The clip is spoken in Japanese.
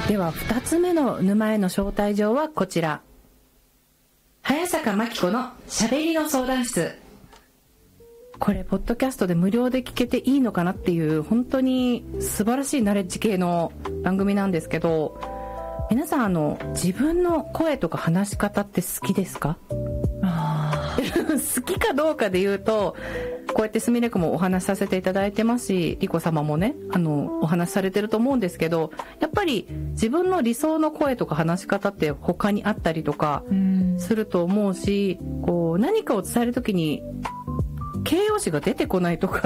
では2つ目の沼への招待状はこちら。早坂真希子のしゃべりの相談室。これポッドキャストで無料で聞けていいのかなっていう本当に素晴らしいナレッジ系の番組なんですけど、皆さん自分の声とか話し方って好きですか？好きかどうかで言うと、こうやってすみれくもお話しさせていただいてますし、りこ様もねお話しされてると思うんですけど、やっぱり自分の理想の声とか話し方って他にあったりとかすると思うし、こう何かを伝えるときに形容詞が出てこないとか